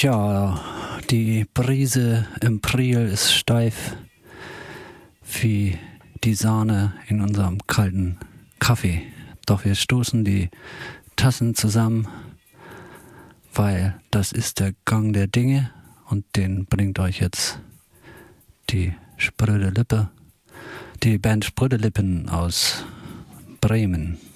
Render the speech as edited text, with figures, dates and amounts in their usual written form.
Tja, die Brise im Priel ist steif wie die Sahne in unserem kalten Kaffee. Doch wir stoßen die Tassen zusammen, weil das ist der Gang der Dinge und den bringt euch jetzt die Spröde Lippe, die Band Spröde Lippen aus Bremen.